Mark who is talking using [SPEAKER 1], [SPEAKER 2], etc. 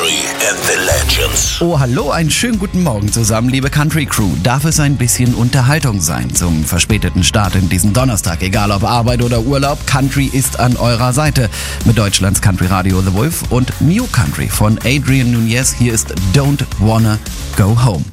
[SPEAKER 1] Country and the Legends.
[SPEAKER 2] Oh, hallo, einen schönen guten Morgen zusammen, liebe Country Crew. Darf es ein bisschen Unterhaltung sein zum verspäteten Start in diesen Donnerstag? Egal ob Arbeit oder Urlaub, Country ist an eurer Seite. Mit Deutschlands Country Radio The Wolf und New Country von Adrian Nunez. Hier ist Don't Wanna Go Home.